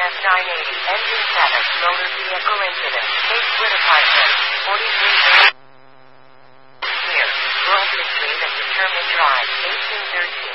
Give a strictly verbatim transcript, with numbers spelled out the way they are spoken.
F nine eighty, engine seven, motor vehicle incident, case split apartment, forty-three Here, world history that determined drive, eighteen thirteen.